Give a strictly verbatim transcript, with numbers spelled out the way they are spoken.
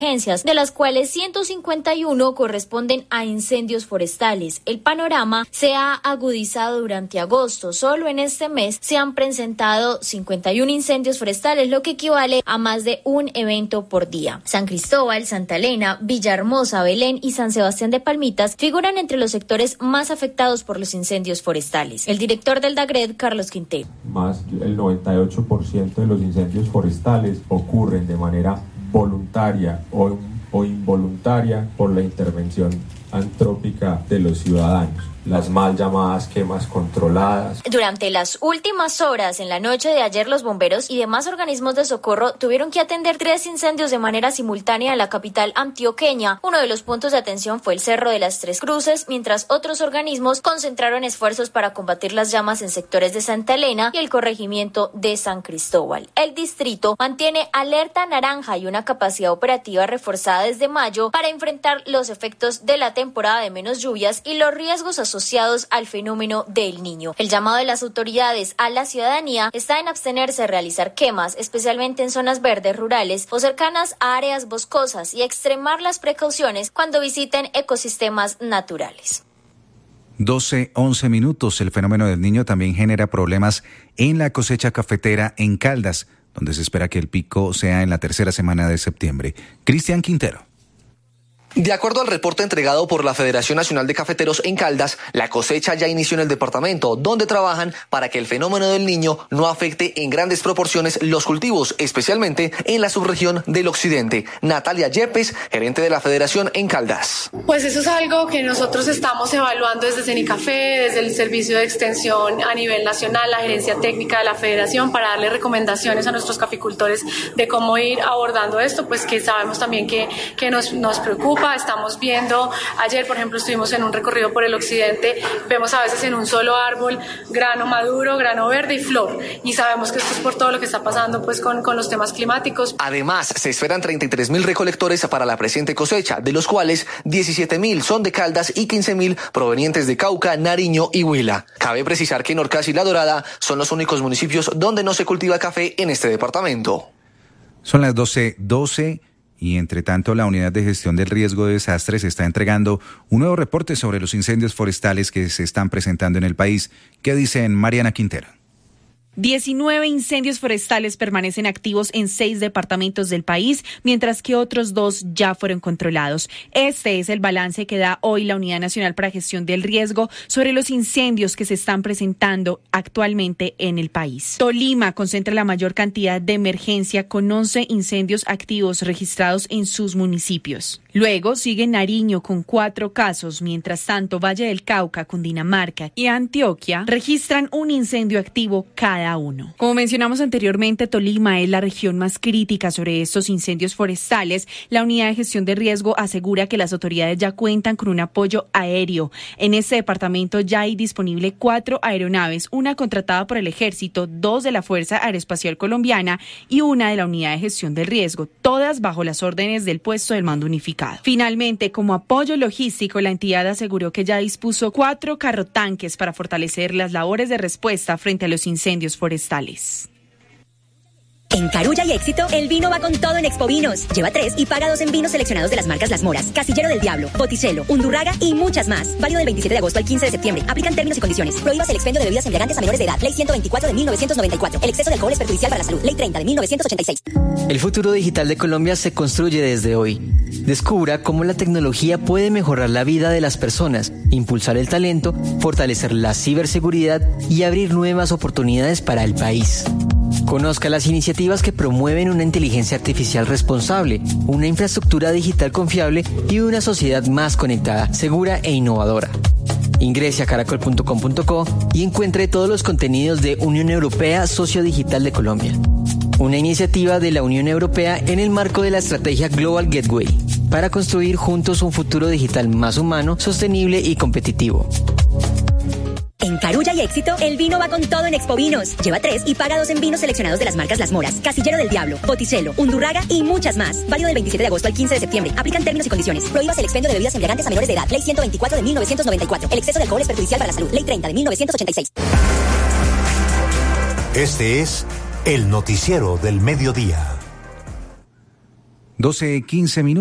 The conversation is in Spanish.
emergencias, de las cuales ciento cincuenta y uno corresponden a incendios forestales. El panorama se ha agudizado durante agosto. Solo en este mes se han presentado cincuenta y uno incendios forestales, lo que equivale a más de un evento por día. San Cristóbal, Santa Elena, Villahermosa, Belén y San Sebastián de Palmitas figuran entre los sectores más afectados por los incendios forestales. El director del DAGRED, Carlos Quintero. Más del noventa y ocho por ciento de los incendios forestales ocurren de manera voluntaria o, o involuntaria por la intervención antrópica de los ciudadanos. Las mal llamadas quemas controladas. Durante las últimas horas en la noche de ayer, los bomberos y demás organismos de socorro tuvieron que atender tres incendios de manera simultánea en la capital antioqueña. Uno de los puntos de atención fue el Cerro de las Tres Cruces, mientras otros organismos concentraron esfuerzos para combatir las llamas en sectores de Santa Elena y el corregimiento de San Cristóbal. El distrito mantiene alerta naranja y una capacidad operativa reforzada desde mayo para enfrentar los efectos de la temporada de menos lluvias y los riesgos asociados asociados al fenómeno del Niño. El llamado de las autoridades a la ciudadanía está en abstenerse de realizar quemas, especialmente en zonas verdes rurales o cercanas a áreas boscosas, y extremar las precauciones cuando visiten ecosistemas naturales. doce, once minutos. El fenómeno del Niño también genera problemas en la cosecha cafetera en Caldas, donde se espera que el pico sea en la tercera semana de septiembre. Cristian Quintero. De acuerdo al reporte entregado por la Federación Nacional de Cafeteros en Caldas, la cosecha ya inició en el departamento, donde trabajan para que el fenómeno del Niño no afecte en grandes proporciones los cultivos, especialmente en la subregión del occidente. Natalia Yepes, gerente de la Federación en Caldas. Pues eso es algo que nosotros estamos evaluando desde Cenicafé, desde el Servicio de Extensión a nivel nacional, la gerencia técnica de la Federación, para darle recomendaciones a nuestros caficultores de cómo ir abordando esto, pues que sabemos también que, que nos, nos preocupa. Estamos viendo, ayer por ejemplo estuvimos en un recorrido por el occidente, vemos a veces en un solo árbol grano maduro, grano verde y flor, y sabemos que esto es por todo lo que está pasando pues con, con los temas climáticos. Además, se esperan treinta y tres mil recolectores para la presente cosecha, de los cuales diecisiete mil son de Caldas y quince mil provenientes de Cauca, Nariño y Huila. Cabe precisar que Norcas y La Dorada son los únicos municipios donde no se cultiva café en este departamento. Son las doce doce. Y entre tanto, la Unidad de Gestión del Riesgo de Desastres está entregando un nuevo reporte sobre los incendios forestales que se están presentando en el país. ¿Qué dicen Mariana Quintero? diecinueve incendios forestales permanecen activos en seis departamentos del país, mientras que otros dos ya fueron controlados. Este es el balance que da hoy la Unidad Nacional para Gestión del Riesgo sobre los incendios que se están presentando actualmente en el país. Tolima concentra la mayor cantidad de emergencia con once incendios activos registrados en sus municipios. Luego sigue Nariño con cuatro casos, mientras tanto Valle del Cauca, Cundinamarca y Antioquia registran un incendio activo cada uno. Como mencionamos anteriormente, Tolima es la región más crítica sobre estos incendios forestales. La Unidad de Gestión de Riesgo asegura que las autoridades ya cuentan con un apoyo aéreo. En este departamento ya hay disponible cuatro aeronaves, una contratada por el Ejército, dos de la Fuerza Aeroespacial Colombiana y una de la Unidad de Gestión del Riesgo, todas bajo las órdenes del Puesto del Mando Unificado. Finalmente, como apoyo logístico, la entidad aseguró que ya dispuso cuatro carrotanques para fortalecer las labores de respuesta frente a los incendios forestales. En Carulla y Éxito, el vino va con todo en Expo Vinos. Lleva tres y paga dos en vinos seleccionados de las marcas Las Moras, Casillero del Diablo, Botticello, Undurraga y muchas más. Válido del veintisiete de agosto al quince de septiembre. Aplican términos y condiciones. Prohíbas el expendio de bebidas embriagantes a menores de edad. Ley ciento veinticuatro de mil novecientos noventa y cuatro. El exceso de alcohol es perjudicial para la salud. Ley treinta de mil novecientos ochenta y seis. El futuro digital de Colombia se construye desde hoy. Descubra cómo la tecnología puede mejorar la vida de las personas, impulsar el talento, fortalecer la ciberseguridad y abrir nuevas oportunidades para el país. Conozca las iniciativas que promueven una inteligencia artificial responsable, una infraestructura digital confiable y una sociedad más conectada, segura e innovadora. Ingrese a caracol punto com punto co y encuentre todos los contenidos de Unión Europea Socio Digital de Colombia. Una iniciativa de la Unión Europea en el marco de la estrategia Global Gateway, para construir juntos un futuro digital más humano, sostenible y competitivo. En Carulla y Éxito, el vino va con todo en Expo Vinos. Lleva tres y paga dos en vinos seleccionados de las marcas Las Moras, Casillero del Diablo, Botticello, Undurraga y muchas más. Válido del veintisiete de agosto al quince de septiembre. Aplican términos y condiciones. Prohíbas el expendio de bebidas embriagantes a menores de edad. Ley ciento veinticuatro de mil novecientos noventa y cuatro. El exceso de alcohol es perjudicial para la salud. Ley treinta de mil novecientos ochenta y seis. Este es el noticiero del mediodía. doce, quince minutos.